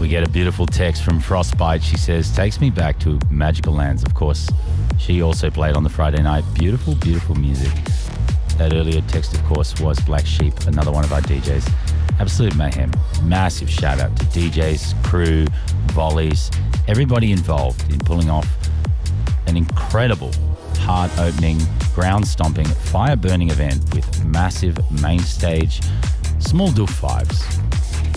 get a beautiful text from Frostbite. She says, takes me back to magical lands. Of course, she also played on the Friday night. Beautiful, beautiful music. That earlier text, of course, was Black Sheep, another one of our DJs. Absolute mayhem. Massive shout out to DJs, crew, volleys, everybody involved in pulling off an incredible, heart-opening, ground-stomping, fire-burning event with massive main stage, small doof vibes.